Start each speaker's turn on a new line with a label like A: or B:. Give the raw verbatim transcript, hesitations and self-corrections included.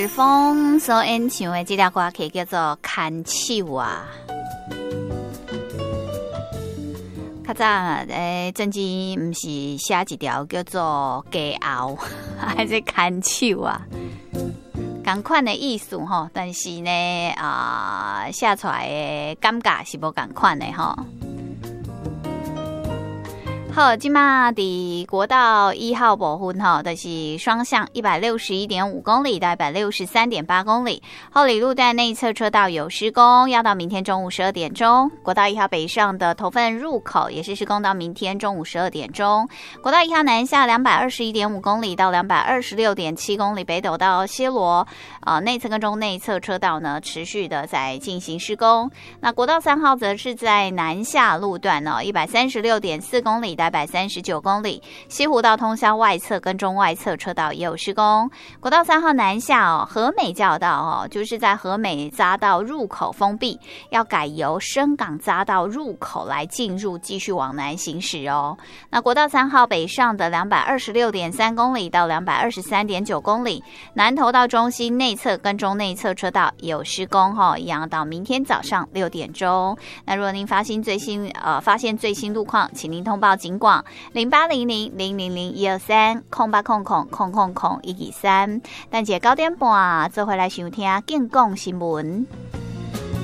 A: 风所演唱的这条歌曲叫做《牵手》啊。较早诶，曾经毋是写一条叫做《鸡熬》，还是牵手啊？同款的意思吼，但是呢，啊、呃，写出来的感觉是无同款的吼。好，今嘛伫国道一号部分吼，就是双向一百六十一点五公里到一百六十三点八公里，后里路段内侧车道有施工，要到明天中午十二点钟。国道一号北上的头份入口也是施工到明天中午十二点钟。国道一号南下两百二十一点五公里到两百二十六点七公里，北斗到西螺呃内侧跟中内侧车道呢持续的在进行施工。那国道三号则是在南下路段呢一百三十六点四公里。一百三十九公里，西湖道通宵外侧跟中外侧车道也有施工。国道三号南下哦，和美交道哦，就是在和美匝道入口封闭，要改由深港匝道入口来进入，继续往南行驶哦。那国道三号北上的两百二十六点三公里到两百二十三点九公里，南投到中心内侧跟中内侧车道也有施工哈、哦，一样到明天早上六点钟。那如果您发现最新呃发现最新路况，请您通报警广零八零零零零零一二三空八空空空空空一二三，但节九点半做回来收听健康新闻。